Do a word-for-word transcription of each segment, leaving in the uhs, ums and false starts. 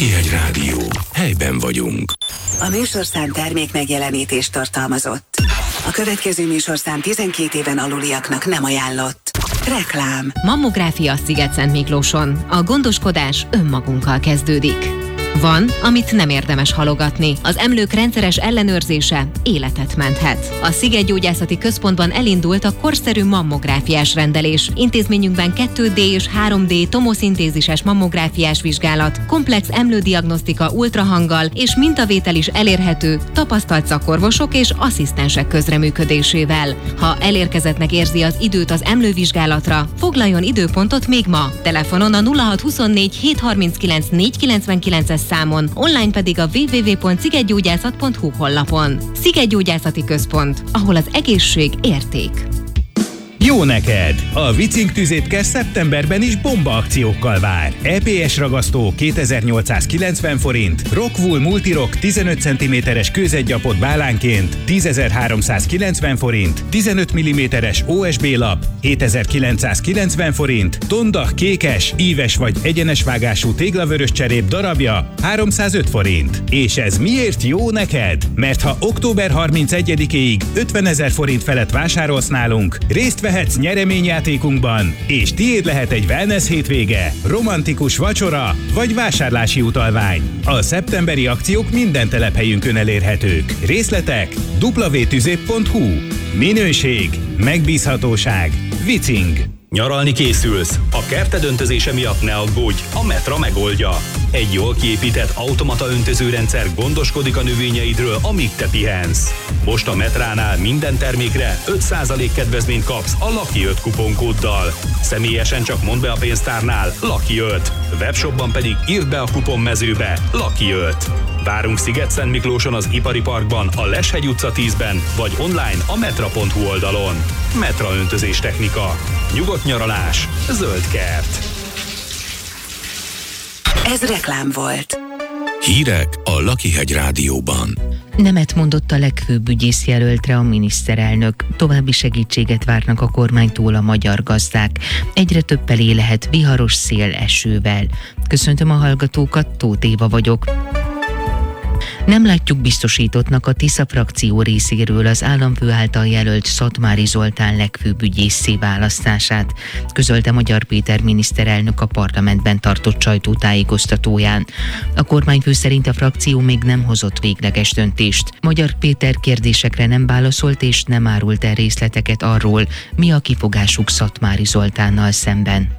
Lakihegy Rádió. Helyben vagyunk. A műsorszám termék megjelenítést tartalmazott. A következő műsorszám tizenkét éven aluliaknak nem ajánlott. Reklám. Mammográfia Sziget-Szentmiklóson. A gondoskodás önmagunkkal kezdődik. Van, amit nem érdemes halogatni. Az emlők rendszeres ellenőrzése életet menthet. A Szigetgyógyászati Központban elindult a korszerű mammográfiás rendelés. Intézményünkben kettő dé és három dé tomoszintézises mammográfiás vizsgálat, komplex emlődiagnosztika ultrahanggal és mintavétel is elérhető tapasztalt szakorvosok és asszisztensek közreműködésével. Ha elérkezettnek érzi az időt az emlővizsgálatra, foglaljon időpontot még ma. Telefonon a nulla hat huszonnégy hét harminckilenc négy kilencvenkilences számon, online pedig a double-u double-u double-u pont szigetgyógyászat pont hu honlapon. Szigetgyógyászati Központ, ahol az egészség érték. Jó neked! A Vicing tüzétkes szeptemberben is bomba akciókkal vár. é pé es ragasztó kétezer-nyolcszázkilencven forint, Rockwool Multirock tizenöt centiméteres kőzetgyapot bálánként tízezer-háromszázkilencven forint, tizenöt milliméteres o es bé lap hétezer-kilencszázkilencven forint, Tondach kékes, íves vagy egyenes vágású téglavörös cserép darabja háromszázöt forint. És ez miért jó neked? Mert ha október harmincegyedikéig ötvenezer forint felett vásárolsz nálunk, részt vehetsz nyereményjátékunkban, és tiéd lehet egy wellness hétvége, romantikus vacsora vagy vásárlási utalvány. A szeptemberi akciók minden telephelyünkön elérhetők. Részletek double-u double-u double-u pont tüzép pont hu. Minőség, megbízhatóság, Vicing. Nyaralni készülsz? A kerted öntözése miatt ne aggódj, a Metra megoldja. Egy jól kiépített automata öntözőrendszer gondoskodik a növényeidről, amíg te pihensz. Most a Metránál minden termékre öt százalék kedvezményt kapsz a Lucky öt kuponkóddal. Személyesen csak mondd be a pénztárnál Lucky öt. Webshopban pedig írd be a kuponmezőbe Lucky öt. Várunk Sziget-Szentmiklóson az Ipari Parkban, a Leshegy utca tízben, vagy online a metra pont hu oldalon. Metra öntözés technika. Nyugodt nyaralás, zöld kert. Ez reklám volt. Hírek a Lakihegy Rádióban. Nemet mondott a legfőbb ügyészjelöltre a miniszterelnök. További segítséget várnak a kormánytól a magyar gazdák. Egyre több pelé lehet viharos szél esővel. Köszöntöm a hallgatókat, Tóth Éva vagyok. Nem látjuk biztosítottnak a Tisza frakció részéről az államfő által jelölt Szatmári Zoltán legfőbb ügyésszé választását, közölte Magyar Péter miniszterelnök a parlamentben tartott sajtótájékoztatóján. A kormányfő szerint a frakció még nem hozott végleges döntést. Magyar Péter kérdésekre nem válaszolt és nem árult el részleteket arról, mi a kifogásuk Szatmári Zoltánnal szemben.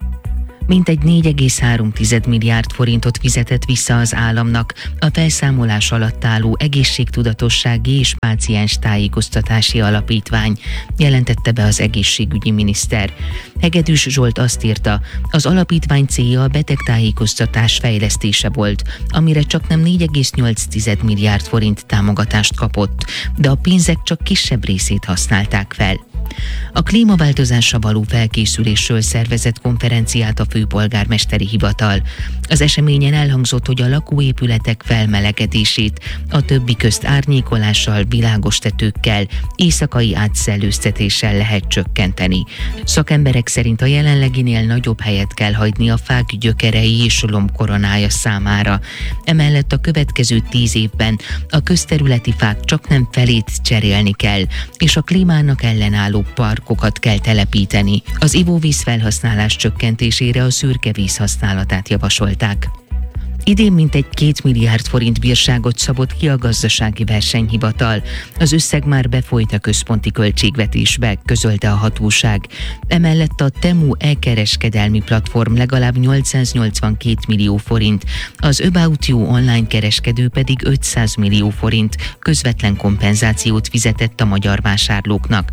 Mintegy négy egész három milliárd forintot fizetett vissza az államnak a felszámolás alatt álló egészségtudatossági és páciens tájékoztatási alapítvány, jelentette be az egészségügyi miniszter. Hegedűs Zsolt azt írta, az alapítvány célja a betegtájékoztatás fejlesztése volt, amire csaknem négy egész nyolc milliárd forint támogatást kapott, de a pénzek csak kisebb részét használták fel. A klímaváltozásra való felkészülésről szervezett konferenciát a főpolgármesteri hivatal. Az eseményen elhangzott, hogy a lakóépületek felmelegedését a többi közt árnyékolással, világos tetőkkel, éjszakai átszellőztetéssel lehet csökkenteni. Szakemberek szerint a jelenleginél nagyobb helyet kell hagyni a fák gyökerei és lombkoronája számára. Emellett a következő tíz évben a közterületi fák csaknem felét cserélni kell, és a klímának ellenálló parkokat kell telepíteni. Az ivóvíz felhasználás csökkentésére a szürke víz használatát javasolták. Idén mintegy két milliárd forint bírságot szabott ki a gazdasági versenyhivatal. Az összeg már befolyt a központi költségvetésbe, közölte a hatóság. Emellett a Temu e-kereskedelmi platform legalább nyolcszáznyolcvankét millió forint, az About You online kereskedő pedig ötszáz millió forint közvetlen kompenzációt fizetett a magyar vásárlóknak.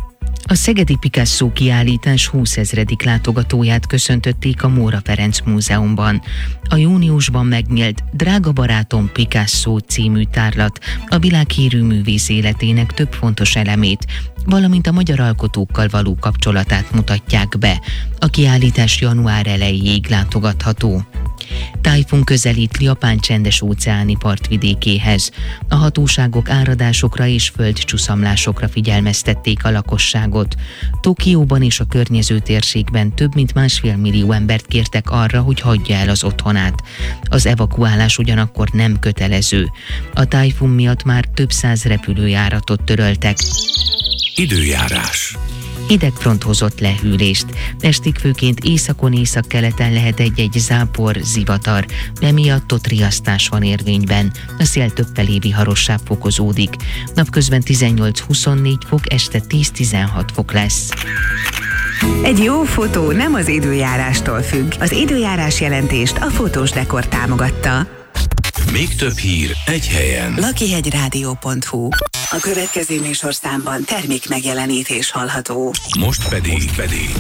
A szegedi Picasso kiállítás húszezredik látogatóját köszöntötték a Móra Ferenc Múzeumban. A júniusban megnyílt Drága barátom Picasso című tárlat a világhírű művész életének több fontos elemét, valamint a magyar alkotókkal való kapcsolatát mutatják be. A kiállítás január elejéig látogatható. Tájfun közelít Japán csendes óceáni partvidékéhez. A hatóságok áradásokra és földcsúszamlásokra figyelmeztették a lakosságot. Tokióban és a környező térségben több mint másfél millió embert kértek arra, hogy hagyja el az otthonát. Az evakuálás ugyanakkor nem kötelező. A tájfun miatt már több száz repülőjáratot töröltek. Időjárás. Hidegfront hozott lehűlést. Estig főként északon, északkeleten lehet egy-egy zápor, zivatar, emiatt ott riasztás van érvényben. A szél többfelé viharosság fokozódik. Napközben tizennyolc-huszonnégy fok, este tíz-tizenhat fok lesz. Egy jó fotó nem az időjárástól függ. Az időjárás jelentést a Fotós Dekor támogatta. Még több hír egy helyen. lakihegyrádió pont hu. A következő műsorszámban termék megjelenítés hallható. Most pedig, Most pedig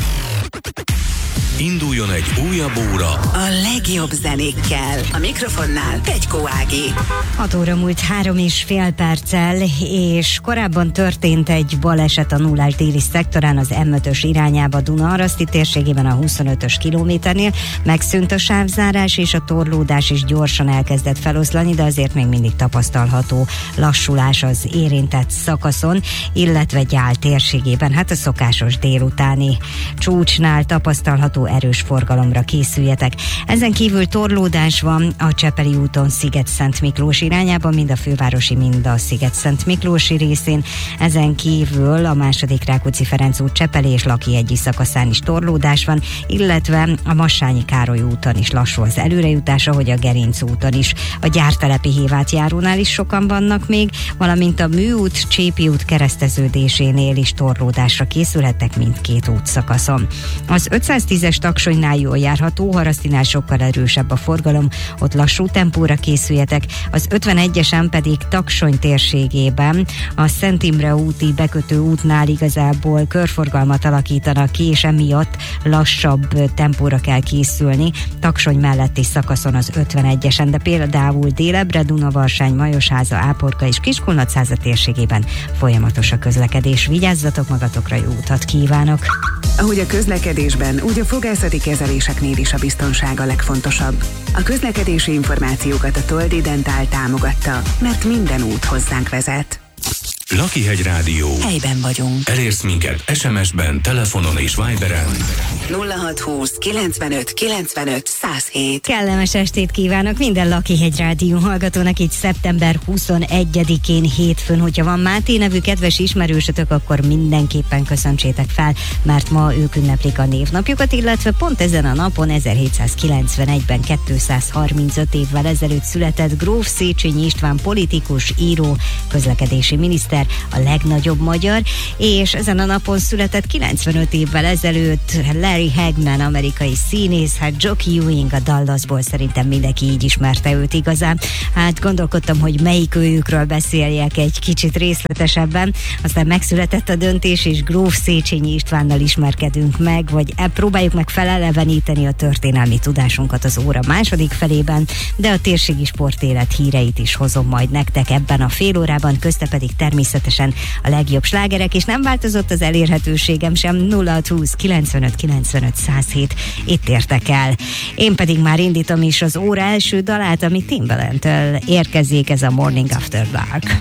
induljon egy újabb óra A legjobb zenékkel. A mikrofonnál Pegykó Ági. hat óra múlt három és fél perccel, és korábban történt egy baleset a nullás déli szektorán az em ötös irányába Duna-Araszti térségében a huszonötös kilométernél. Megszűnt a sávzárás, és a torlódás is gyorsan elkezdett feloszlani, de azért még mindig tapasztalható lassulás az érintett szakaszon, illetve Gyál térségében. Hát a szokásos délutáni csúcsnál tapasztalható erős forgalomra készüljetek. Ezen kívül torlódás van a Csepeli úton Sziget-Szent Miklós irányában, mind a fővárosi, mind a Sziget-Szent Miklósi részén. Ezen kívül a második Rákóczi-Ferenc út Csepeli és Lakihegyi szakaszán is torlódás van, illetve a Massányi Károly úton is lassú az előrejutás, ahogy a Gerinc úton is. A Gyártelepi Hévátjárónál is sokan vannak még, valamint a Műút, Csépi út kereszteződésénél is torlódásra készülhettek mindkét útszakaszon. Az ötszáztízes Taksonynál jól járható, Harasztinál sokkal erősebb a forgalom, ott lassú tempóra készüljetek. Az ötvenegyesen pedig Taksony térségében a Szent Imre úti bekötő útnál igazából körforgalmat alakítanak ki, és emiatt lassabb tempóra kell készülni Taksony melletti szakaszon az ötvenegyesen, de például délebre Dunavarsány, Majosháza, Áporka és Kiskunlachháza térségében folyamatos a közlekedés. Vigyázzatok magatokra, jó utat kívánok! Ahogy a közlekedésben, úgy a fogászati kezeléseknél is a biztonság a legfontosabb. A közlekedési információkat a Toldi Dentál támogatta, mert minden út hozzánk vezet. Lakihegy Rádió. Helyben vagyunk. Elérsz minket es em es-ben, telefonon és Viberen. nulla hat húsz kilencvenöt kilencvenöt száz hét. Kellemes estét kívánok minden Lakihegy Rádió hallgatónak itt szeptember huszonegyedikén hétfőn. Hogyha van Máté nevű kedves ismerősötök, akkor mindenképpen köszöntsétek fel, mert ma ők ünneplik a névnapjukat, illetve pont ezen a napon ezerhétszázkilencvenegyben kétszázharmincöt évvel ezelőtt született Gróf Széchenyi István politikus, író, közlekedési miniszter, a legnagyobb magyar, és ezen a napon született kilencvenöt évvel ezelőtt Larry Hagman, amerikai színész. Hát Jockey Ewing a Dallasból, szerintem mindenki így ismerte őt igazán. Hát gondolkodtam, hogy melyik őjükről beszéljek egy kicsit részletesebben, aztán megszületett a döntés, és Gróf Széchenyi Istvánnal ismerkedünk meg, vagy próbáljuk meg feleleveníteni a történelmi tudásunkat az óra második felében, de a térségi sportélet híreit is hozom majd nektek ebben a fél órában, közte pedig természetesen a legjobb slágerek, és nem változott az elérhetőségem sem, nulla hat húsz kilencvenöt kilencvenöt száz hét, itt értek el. Én pedig már indítom is az óra első dalát, ami Timbaland-től érkezik, ez a Morning After Dark.